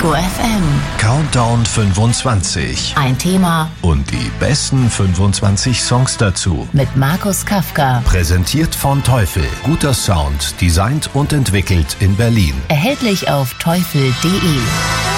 Ego FM. Countdown 25. Ein Thema Und die besten 25 Songs dazu. mit Markus Kafka. Präsentiert von Teufel. Guter Sound, designt und entwickelt in Berlin. Erhältlich auf teufel.de.